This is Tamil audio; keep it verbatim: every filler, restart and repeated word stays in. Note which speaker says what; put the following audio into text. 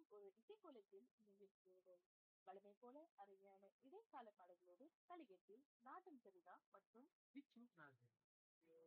Speaker 1: ஒரு இசைக்கோலத்தில் நிகழ்கிறது. வழமை போல அருமையான இடைக்கால பாடல்களோடு களிகட்டி நாட்டும் சரிதா மற்றும்